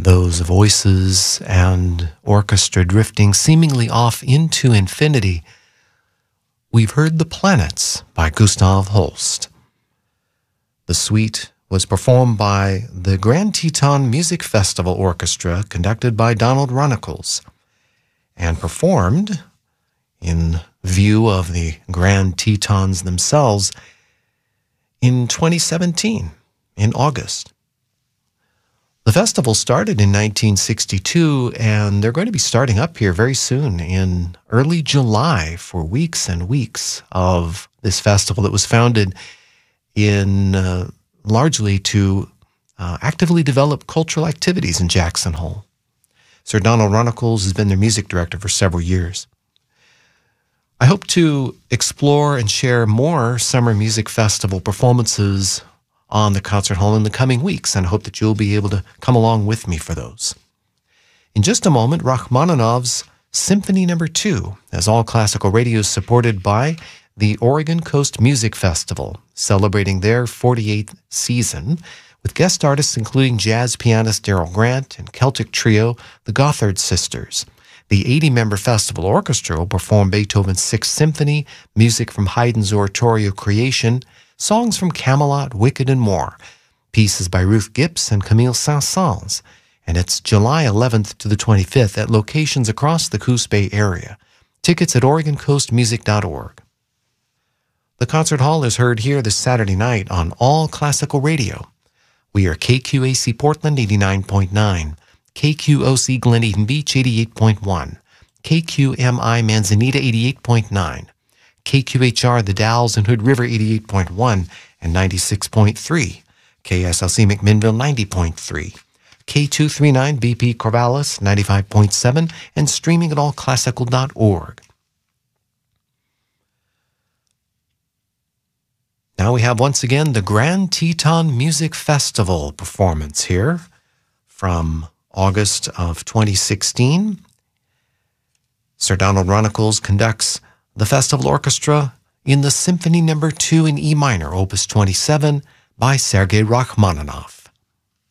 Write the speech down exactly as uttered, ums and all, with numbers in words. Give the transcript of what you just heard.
those voices and orchestra drifting seemingly off into infinity, we've heard The Planets by Gustav Holst. The suite was performed by the Grand Teton Music Festival Orchestra, conducted by Donald Runnicles, and performed in view of the Grand Tetons themselves in twenty seventeen, in August. The festival started in nineteen sixty-two, and they're going to be starting up here very soon in early July for weeks and weeks of this festival that was founded in uh, largely to uh, actively develop cultural activities in Jackson Hole. Sir Donald Runnicles has been their music director for several years. I hope to explore and share more summer music festival performances on the concert hall in the coming weeks, and I hope that you'll be able to come along with me for those. In just a moment, Rachmaninoff's Symphony Number Two, as all classical radio is supported by the Oregon Coast Music Festival, celebrating their forty-eighth season, with guest artists including jazz pianist Daryl Grant and Celtic trio the Gothard Sisters. The eighty-member festival orchestra will perform Beethoven's Sixth Symphony, music from Haydn's oratorio Creation, songs from Camelot, Wicked, and more, pieces by Ruth Gips and Camille Saint-Saëns, and it's July eleventh to the twenty-fifth at locations across the Coos Bay area. Tickets at Oregon Coast Music dot org. The concert hall is heard here this Saturday night on All Classical Radio. We are K Q A C Portland eighty-nine point nine, K Q O C Glen Eden Beach eighty-eight point one, K Q M I Manzanita eighty-eight point nine, K Q H R The Dalles and Hood River eighty-eight point one and ninety-six point three, K S L C McMinnville ninety point three, K two thirty-nine B P Corvallis ninety-five point seven, and streaming at all classical dot org. Now we have once again the Grand Teton Music Festival performance here from August of twenty sixteen. Sir Donald Runnicles conducts the festival orchestra in the Symphony Number Two in E minor, Opus twenty-seven, by Sergei Rachmaninoff.